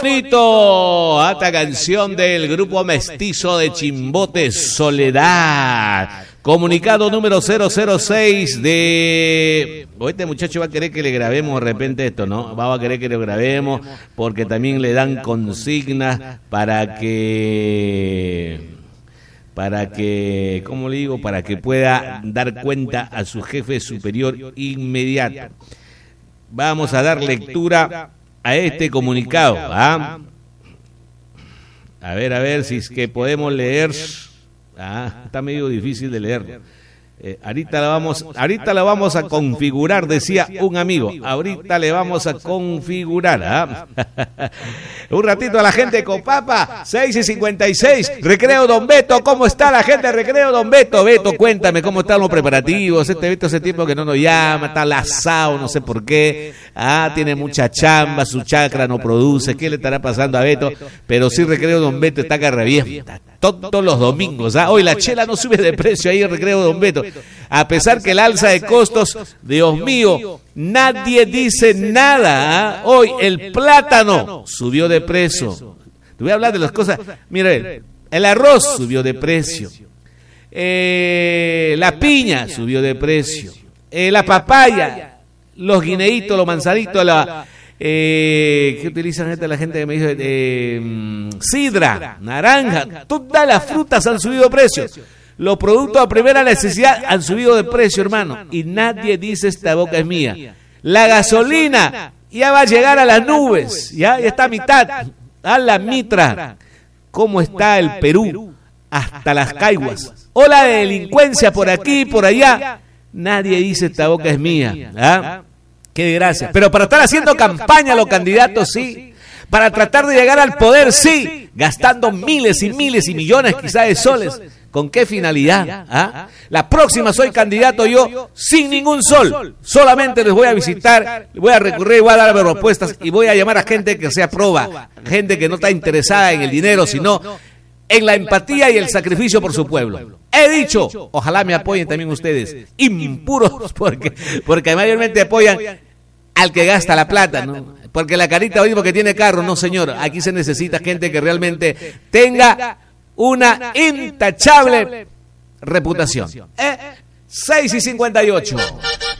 bonito! Esta canción del grupo mestizo de Chimbote, Soledad. Comunicado número 006 de... Este muchacho va a querer que le grabemos de repente esto, ¿no? Va a querer que lo grabemos porque también le dan consignas para que, ¿cómo le digo? Para que pueda dar cuenta a su jefe superior inmediato. Vamos a dar lectura a este comunicado, ¿ah? A ver si es que podemos leer. Está medio difícil de leer. Ahorita la vamos a configurar, decía un amigo. Ahorita le vamos a configurar. Un ratito a la gente de Copapa, 6:56. Recreo Don Beto, ¿cómo está la gente de Recreo Don Beto? Beto, cuéntame cómo están los preparativos. Beto hace tiempo que no nos llama, está lazado, no sé por qué. Tiene mucha chamba, su chakra no produce. ¿Qué le estará pasando a Beto? Pero sí, Recreo Don Beto está que revienta. Todos los domingos. Hoy la chela no sube de precio ahí en Recreo Don Beto. A pesar que el alza de costos, Dios mío, nadie dice nada. Hoy el plátano subió de precio. Te voy a hablar de las cosas. Mire, el arroz subió de precio. La piña subió de precio. La papaya, los guineitos, los manzanitos, ¿qué utilizan la gente que me dice? Sidra, naranja, todas las frutas han subido de precio. Los productos a primera necesidad han subido de precio, hermano. Y nadie dice esta boca es mía. La gasolina ya va a llegar a las nubes. Ya está a mitad. A la mitra. ¿Cómo está el Perú? Hasta las caiguas. O la delincuencia por aquí y por allá. Nadie dice esta boca es mía. Qué desgracia. Pero para estar haciendo campaña los candidatos, sí. Para tratar de llegar al poder, sí. Gastando miles y miles y millones quizás de soles. ¿Con qué finalidad? La próxima soy candidato yo sin ningún sol. Solamente les voy a visitar, voy a recurrir, voy a dar propuestas y voy a llamar a gente que sea proba. Gente que no está interesada en el dinero, sino en la empatía y el sacrificio por su pueblo. He dicho, ojalá me apoyen también ustedes, impuros, porque mayormente apoyan al que gasta la plata, ¿no? Porque la carita hoy porque tiene carro, no señor, aquí se necesita gente que realmente tenga una intachable reputación. 6:58.